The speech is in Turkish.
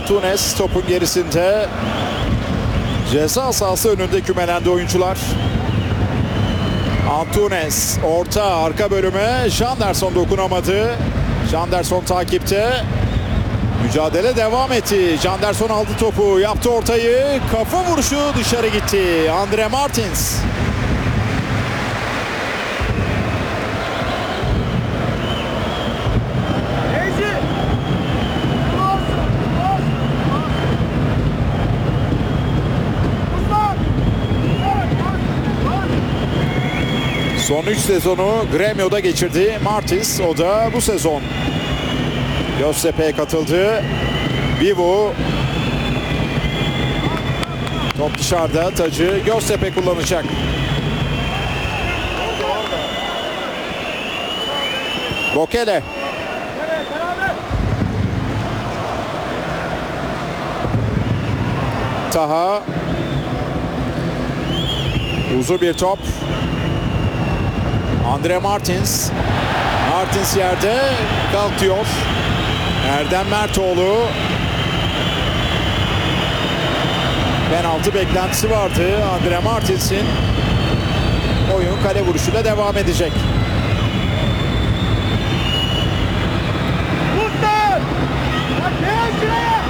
Antunes topun gerisinde. Ceza sahası önünde kümelendi oyuncular. Antunes orta arka bölüme. Janderson dokunamadı. Janderson takipte. Mücadele devam etti. Janderson aldı topu. Yaptı ortayı. Kafa vuruşu dışarı gitti. Andre Martins. Son 3 sezonu Grêmio'da geçirdi Martins. O da bu sezon Göztepe'ye katıldı. Vivo. Top dışarıda. Tacı Göztepe kullanacak. Bokele. Taha. Uzun bir top. Andre Martins. Martins yerde kalkıyor. Erdem Mertoğlu. Penaltı beklentisi vardı. Andre Martins'in oyun kale vuruşuyla devam edecek. Muhtar! Bak gel şuraya!